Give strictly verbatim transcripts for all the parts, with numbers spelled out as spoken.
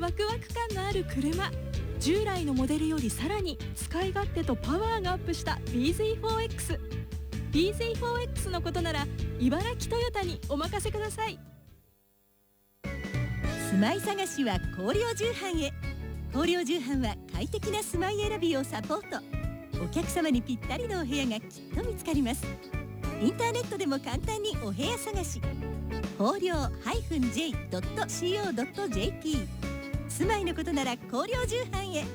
ワクワク感のある車、従来のモデルよりさらに使い勝手とパワーがアップした ビーゼットフォーエックス。 ビーゼットフォーエックス のことなら茨城トヨタにお任せください。 住まい探しは広陵重版へ。広陵重版は快適な住まい選びをサポート。お客様にぴったりのお部屋がきっと見つかります。インターネットでも簡単にお部屋探し。広陵 ジェイドットコードットジェーピー。 住まいのことなら広陵重版へ。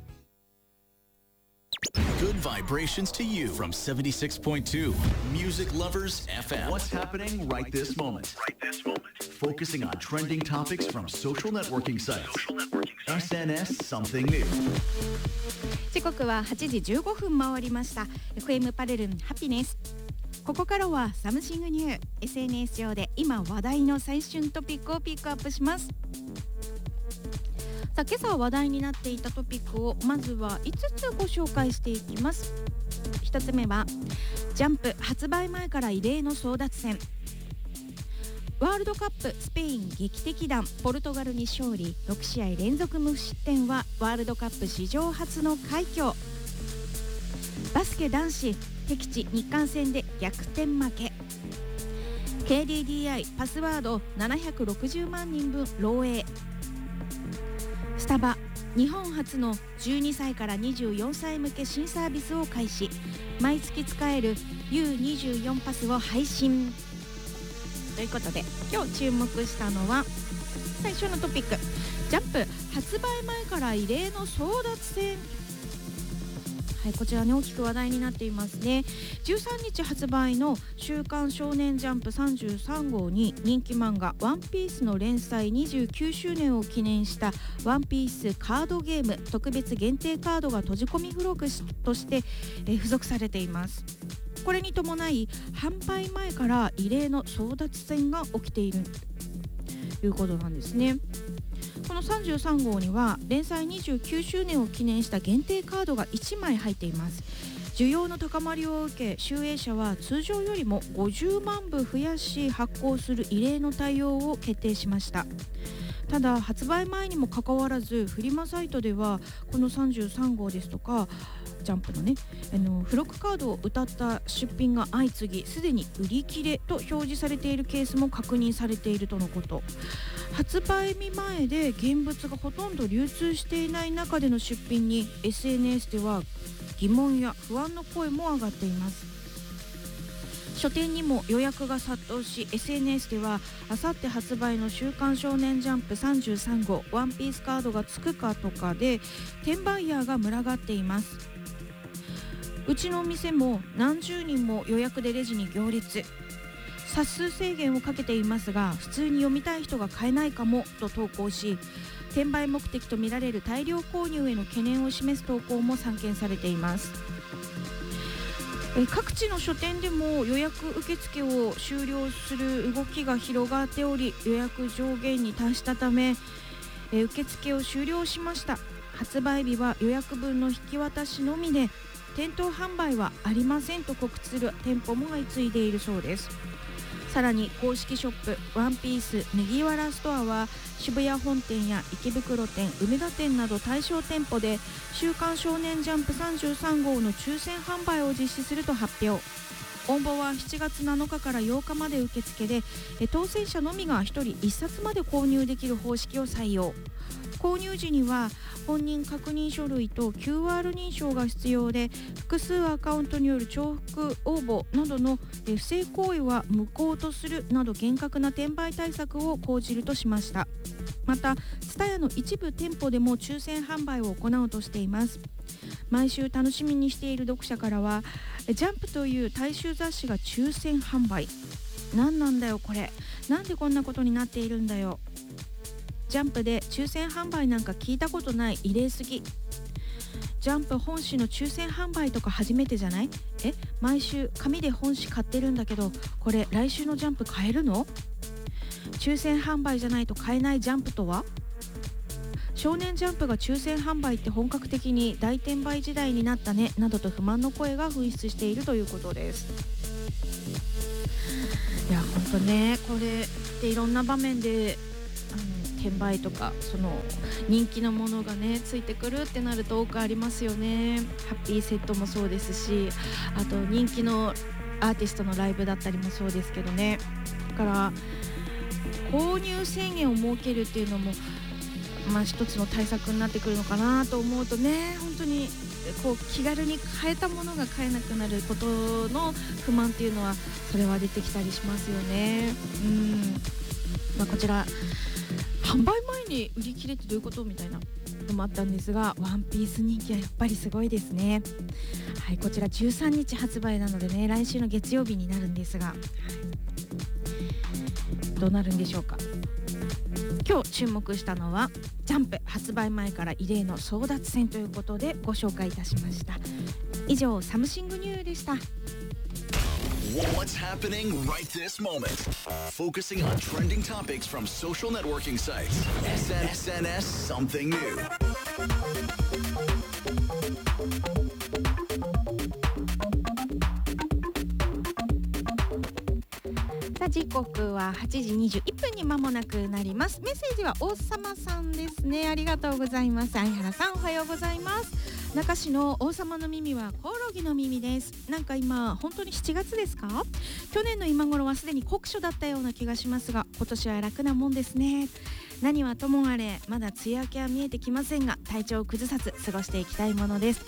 Good vibrations to you from seventy-six point two Music Lovers エフエム. What's happening right this moment? Right this moment. Focusing on trending topics from social networking sites.エスエヌエスSomething New. 時刻ははちじじゅうごふん回りました。 エフエム パレルンハピネス。ここからはサムシングニュー。 エスエヌエス 上で今話題の最旬トピックをピックアップします。さあ、今朝話題になっていたトピックをまずはいつつご紹介していきます。ひとつめはジャンプ発売前から異例の争奪戦。ワールドカップスペイン劇的弾、ポルトガルに勝利、ろくしあい連続無失点はワールドカップ史上初の快挙。バスケ男子敵地日韓戦で逆転負け。 ケーディーディーアイ パスワードななひゃくろくじゅうまんにんぶん漏洩。スタバ日本初のじゅうにさいからにじゅうよんさい向け新サービスを開始。毎月使える ユーにじゅうよん パスを配信ということで、今日注目したのは最初のトピック、ジャンプ発売前から異例の争奪戦。はい、こちらね大きく話題になっていますね。じゅうさんにち発売の週刊少年ジャンプさんじゅうさんごうに人気漫画ワンピースの連載にじゅうきゅうしゅうねんを記念したワンピースカードゲーム特別限定カードが閉じ込み付録としてえ付属されています。これに伴い販売前から異例の争奪戦が起きているということなんですね。このさんじゅうさんごうには連載にじゅうきゅうしゅうねんを記念した限定カードがいちまい入っています。需要の高まりを受け、集英社は通常よりもごじゅうまんぶ増やし発行する異例の対応を決定しました。ただ発売前にもかかわらずフリマサイトではこのさんじゅうさんごうですとかジャンプのねあの付録カードを謳った出品が相次ぎ、すでに売り切れと表示されているケースも確認されているとのこと。発売日前で現物がほとんど流通していない中での出品に エスエヌエス では疑問や不安の声も上がっています。書店にも予約が殺到し、 エスエヌエス ではあさって発売の週刊少年ジャンプさんじゅうさんごうワンピースカードがつくかとかで転売ヤーが群がっています。うちのお店も何十人も予約でレジに行列。冊数制限をかけていますが普通に読みたい人が買えないかもと投稿し、転売目的とみられる大量購入への懸念を示す投稿も散見されています。え各地の書店でも予約受付を終了する動きが広がっており、予約上限に達したためえ受付を終了しました。発売日は予約分の引き渡しのみで店頭販売はありませんと告知する店舗も相次いでいるそうです。さらに公式ショップワンピース麦わらストアは渋谷本店や池袋店、梅田店など対象店舗で週刊少年ジャンプさんじゅうさんごうの抽選販売を実施すると発表。応募はしちがつなのかからようかまで受付で、当選者のみがひとりいっさつまで購入できる方式を採用。購入時には本人確認書類と キューアール 認証が必要で、複数アカウントによる重複応募などの不正行為は無効とするなど厳格な転売対策を講じるとしました。また ツタヤ の一部店舗でも抽選販売を行うとしています。毎週楽しみにしている読者からは、ジャンプという大衆雑誌が抽選販売、何なんだよこれ、なんでこんなことになっているんだよ、ジャンプで抽選販売なんか聞いたことない、異例すぎ、ジャンプ本誌の抽選販売とか初めてじゃない？え、毎週紙で本誌買ってるんだけど、これ来週のジャンプ買えるの？抽選販売じゃないと買えないジャンプとは？少年ジャンプが抽選販売って本格的に大転売時代になったねなどと不満の声が噴出しているということです。いや本当ね、これっていろんな場面であの転売とかその人気のものがねついてくるってなると多くありますよね。ハッピーセットもそうですし、あと人気のアーティストのライブだったりもそうですけどね。だから購入制限を設けるっていうのもまあ一つの対策になってくるのかなと思うとね、本当にこう気軽に買えたものが買えなくなることの不満っていうのはそれは出てきたりしますよね。うん、まあ、こちら販売前に売り切れってどういうことみたいなのもあったんですが、ワンピース人気はやっぱりすごいですね。はい、こちらじゅうさんにち発売なのでね、来週の月曜日になるんですが、はい、どうなるんでしょうか。今日注目したのはジャンプ発売前から異例の争奪戦ということでご紹介いたしました。以上サムシングニューでした。 What's happening right this moment? Focusing on trending topics from social networking sites. S N S Something New. さあ時刻ははちじにじゅういっぷんに間もなくなります。メッセージは王様さんですね。ありがとうございます。相原さんおはようございます。中市の王様の耳はコオロギの耳です。なんか今本当にしちがつですか？去年の今頃はすでに酷暑だったような気がしますが、今年は楽なもんですね。何はともあれまだ梅雨明けは見えてきませんが、体調を崩さず過ごしていきたいものです。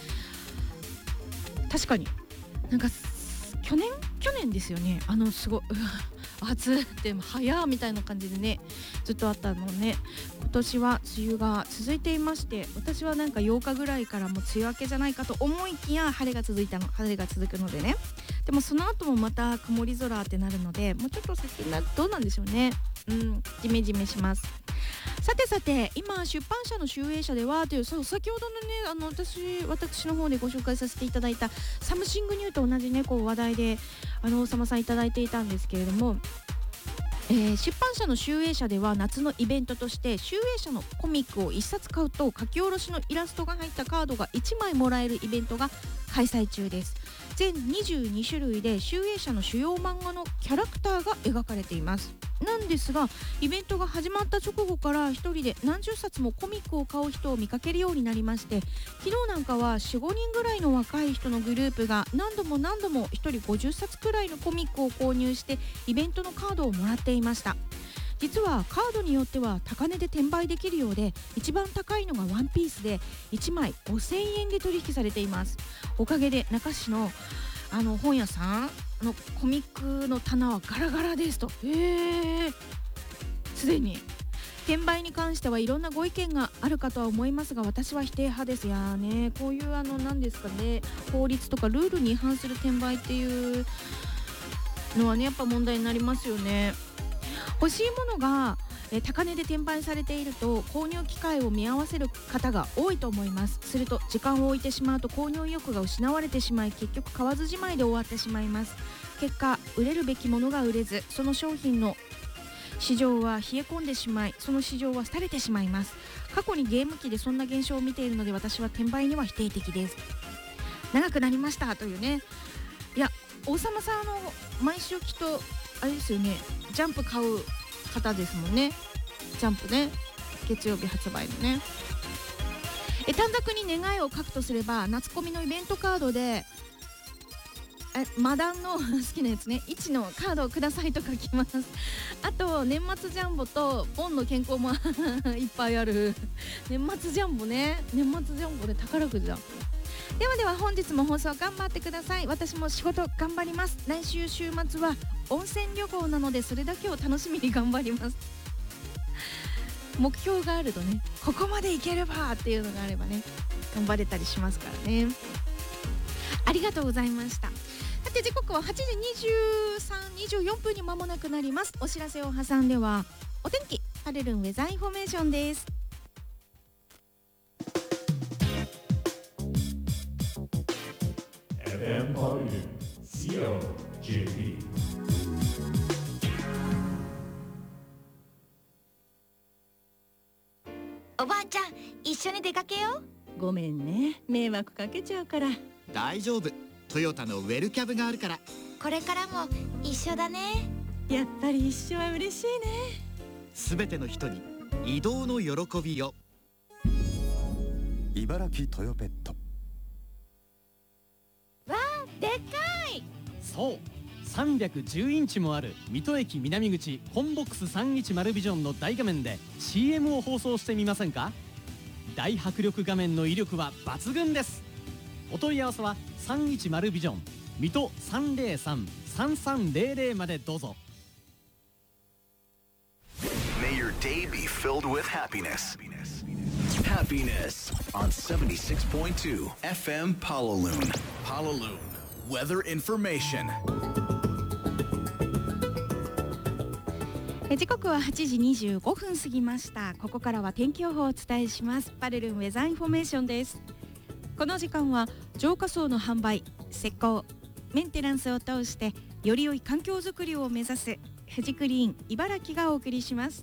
確かになんか去年去年ですよね。あのすごいうわ暑って早みたいな感じでねずっとあったのね。今年は梅雨が続いていまして、私はなんかようかぐらいからもう梅雨明けじゃないかと思いきや晴れが続いたの晴れが続くのでね。でもその後もまた曇り空ってなるので、もうちょっと先になどうなんでしょうね。うんジメジメします。さてさて今出版社の集英社ではというそう先ほどのねあの私私の方でご紹介させていただいたサムシングニューと同じねこう話題であの王様さんいただいていたんですけれども、えー、出版社の集英社では夏のイベントとして集英社のコミックをいっさつ買うと書き下ろしのイラストが入ったカードがいちまいもらえるイベントが開催中です。全にじゅうにしゅるいで集英社の主要漫画のキャラクターが描かれています。なんですがイベントが始まった直後から一人で何十冊もコミックを買う人を見かけるようになりまして、昨日なんかは よん、ごにんぐらいの若い人のグループが何度も何度もひとりごじゅっさつくらいのコミックを購入してイベントのカードをもらっていました。実はカードによっては高値で転売できるようで、一番高いのがワンピースでいちまいごせんえんで取引されています。おかげで中市のあの本屋さんのコミックの棚はガラガラですと。えー、すでに転売に関してはいろんなご意見があるかとは思いますが、私は否定派です。いやーね、こういうあの何ですかね、法律とかルールに違反する転売っていうのはねやっぱ問題になりますよね。欲しいものがえ高値で転売されていると購入機会を見合わせる方が多いと思います。すると時間を置いてしまうと購入意欲が失われてしまい、結局買わずじまいで終わってしまいます。結果売れるべきものが売れず、その商品の市場は冷え込んでしまい、その市場は廃れてしまいます。過去にゲーム機でそんな現象を見ているので、私は転売には否定的です。長くなりましたというね。いや王様さんあの毎週きっとあれですよね、ジャンプ買う方ですもんね。ジャンプね、月曜日発売のね。え短冊に願いを書くとすれば、夏コミのイベントカードでえマダンの好きなやつね、いちのカードをくださいと書きます。あと年末ジャンボとボンの健康もいっぱいある年末ジャンボね、年末ジャンボで宝くじだ。ではでは本日も放送頑張ってください。私も仕事頑張ります。来週週末は温泉旅行なので、それだけを楽しみに頑張ります。目標があるとね、ここまでいければっていうのがあればね頑張れたりしますからね。ありがとうございました。さて時刻ははちじにじゅうさん、にじゅうよんぷんに間もなくなります。お知らせを挟んではお天気、パレルンウェザーインフォメーションです。 エフエム パレルン シーオージェーピー。 おばあちゃん一緒に出かけよう。 ごめんね、迷惑かけちゃうから。 大丈夫、トヨタのウェルキャブがあるから。 これからも一緒だね。 やっぱり一緒は嬉しいね。 すべての人に移動の喜びよ。 茨城トヨペット。 わあ、でっかい。 そう、さんびゃくじゅうインチもある水戸駅南口コンボックスさんいちまるビジョンの大画面で シーエム を放送してみませんか。大迫力画面の威力は抜群です。お問い合わせはさんいちまるビジョン水戸 さんぜろさん さんさんぜろぜろ までどうぞ。 May your day be filled with happiness. Happiness on seventy-six point two F M Palaloon. Palaloon Weather Information. 時刻ははちじにじゅうごふん過ぎました。ここからは天気予報をお伝えします。パルルンウェザーインフォメーションです。この時間は浄化槽の販売、施工、メンテナンスを通してより良い環境づくりを目指すフジクリーン茨城がお送りします。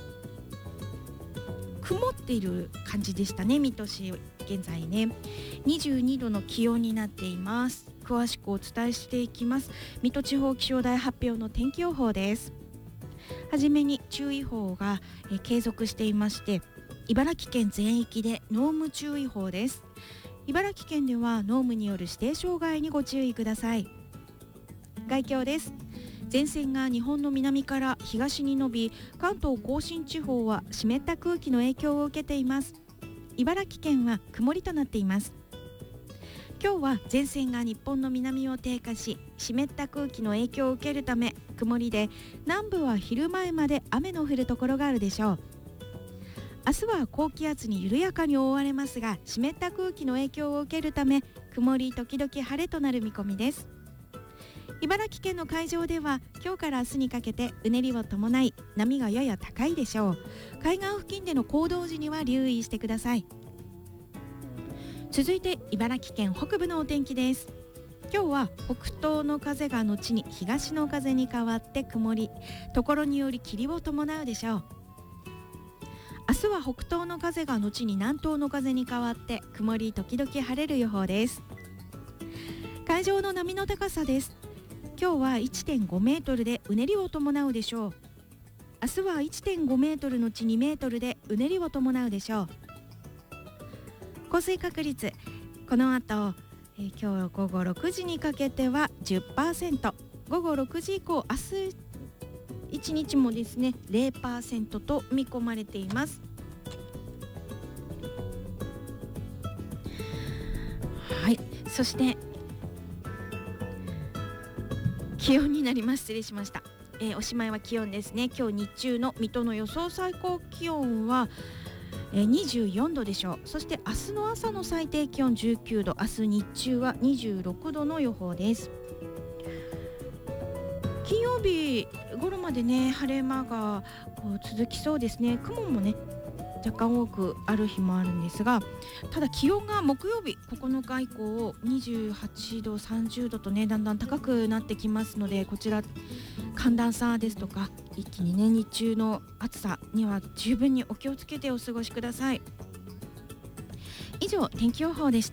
曇っている感じでしたね。水戸市現在ねにじゅうにどの気温になっています。詳しくお伝えしていきます。水戸地方気象台発表の天気予報です。はじめに注意報がえ継続していまして、茨城県全域で濃霧注意報です。茨城県では濃霧による指定障害にご注意ください。概況です。前線が日本の南から東に伸び、関東甲信地方は湿った空気の影響を受けています。茨城県は曇りとなっています。今日は前線が日本の南を低下し、湿った空気の影響を受けるため曇りで、南部は昼前まで雨の降るところがあるでしょう。明日は高気圧に緩やかに覆われますが、湿った空気の影響を受けるため曇り時々晴れとなる見込みです。茨城県の海上では今日から明日にかけてうねりを伴い波がやや高いでしょう。海岸付近での行動時には留意してください。続いて茨城県北部のお天気です。今日は北東の風が後に東の風に変わって曇り、ところにより霧を伴うでしょう。明日は北東の風が後に南東の風に変わって曇り時々晴れる予報です。海上の波の高さです。今日は いってんごメートルでうねりを伴うでしょう。明日は いってんごメートルのちにメートルでうねりを伴うでしょう。降水確率、この後、えー、今日午後ろくじにかけては じゅっパーセント、 午後ろくじ以降明日いちにちもですね ゼロパーセント と見込まれています。はい、そして気温になります。失礼しました。えー、おしまいは気温ですね。今日日中の水戸の予想最高気温は、えー、にじゅうよんどでしょう。そして明日の朝の最低気温じゅうきゅうど、明日日中はにじゅうろくどの予報です。金曜日頃までね晴れ間がこう続きそうですね。雲もね若干多くある日もあるんですが、ただ気温が木曜日ここのか以降にじゅうはちど、さんじゅうどとねだんだん高くなってきますので、こちら寒暖差ですとか一気にね日中の暑さには十分にお気をつけてお過ごしください。以上天気予報でした。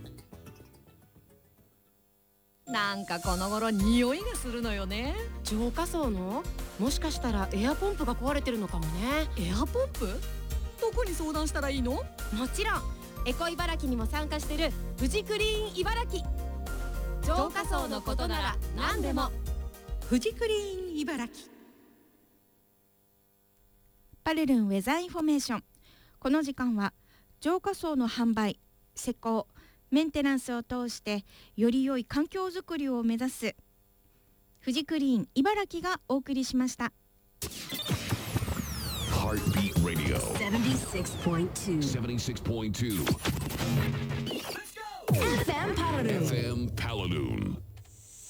なんかこの頃匂いがするのよね。 浄化槽のもしかしたらエアポンプが壊れてるのかもね。 エアポンプ？どこに相談したらいいの？ もちろんエコ茨城にも参加してるフジクリーン茨城。浄化槽のことなら何でもフジクリーン茨城。 パルルンウェザーインフォメーション。この時間は浄化槽の販売、施工、メンテナンスを通してより良い環境づくりを目指すフジクリーン茨城がお送りしました。 Heartbeat Radio seventy-six point two seventy-six point two F M Palaloon F M Palaloon